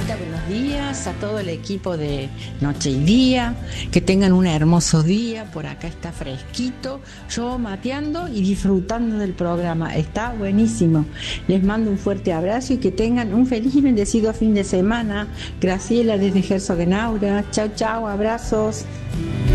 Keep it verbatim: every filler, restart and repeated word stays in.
Rosita, buenos días a todo el equipo de Noche y Día, que tengan un hermoso día, por acá está fresquito, yo mateando y disfrutando del programa, está buenísimo. Les mando un fuerte abrazo y que tengan un feliz y bendecido fin de semana. Graciela desde Herzogenaurach, chao chao, abrazos.